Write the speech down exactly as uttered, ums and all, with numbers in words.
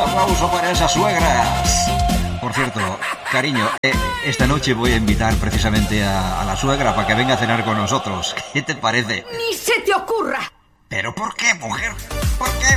aplauso para esas suegras. Por cierto, cariño, eh, esta noche voy a invitar precisamente a, a la suegra para que venga a cenar con nosotros. ¿Qué te parece? ¡Ni se te ocurra! ¿Pero por qué, mujer? ¿Por qué?